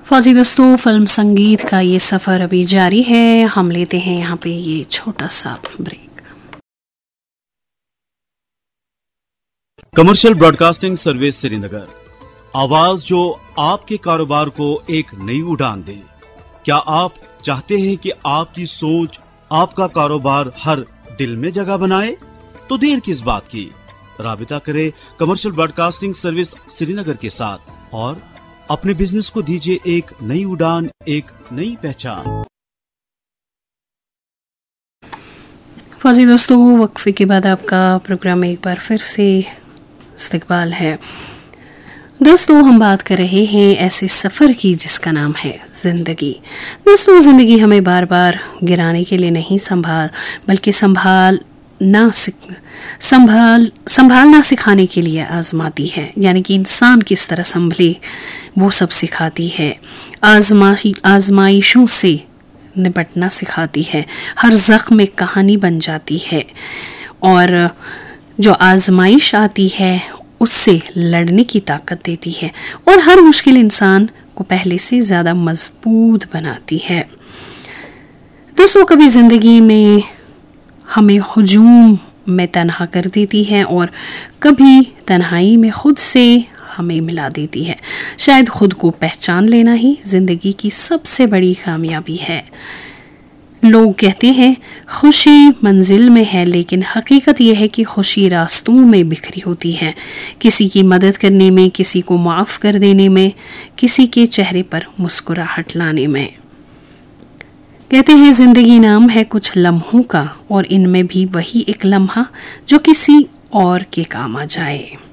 फौजी दोस्तों, फिल्म संगीत का ये सफर अभी जारी है। हम लेते हैं यहाँ पे ये छोटा सा break. Commercial broadcasting service Srinagar, आवाज जो आपके कारोबार को एक नई उड़ान दे। क्या आप चाहते हैं कि आपकी सोच आपका कारोबार हर दिल में जगह बनाए? तो देर किस बात की, राबिता करें कमर्शियल ब्रॉडकास्टिंग सर्विस श्रीनगर के साथ और अपने बिजनेस को दीजिए एक नई उड़ान, एक नई पहचान। फौजी दोस्तों, वक्फे के बाद आपका प्रोग्राम एक बार फिर से इस्तकबाल है। दोस्तों, हम बात कर रहे हैं ऐसे सफ़र की जिसका नाम है ज़िंदगी। दोस्तों, ज़िंदगी हमें बार बार गिराने के लिए नहीं बल्कि संभालना सिखाने के लिए आजमाती है। यानी कि इंसान किस तरह संभले वो सब सिखाती है। आजमाइशों से निपटना सिखाती है। हर ज़ख्म एक कहानी बन जाती है और जो आजमाइश आती है उससे लड़ने की ताकत देती है और हर मुश्किल इंसान को पहले से ज़्यादा मजबूत बनाती है। दोस्तों, कभी ज़िंदगी में हमें हुजूम में तन्हा कर देती है और कभी तन्हाई में खुद से हमें मिला देती है। शायद खुद को पहचान लेना ही ज़िंदगी की सबसे बड़ी कामयाबी है। लोग कहते हैं खुशी मंजिल में है, लेकिन हकीकत यह है कि खुशी रास्तों में बिखरी होती है। किसी की मदद करने में, किसी को माफ़ कर देने में, किसी के चेहरे पर मुस्कुराहट लाने में। कहते हैं ज़िंदगी नाम है कुछ लम्हों का और इनमें भी वही एक लम्हा जो किसी और के काम आ जाए।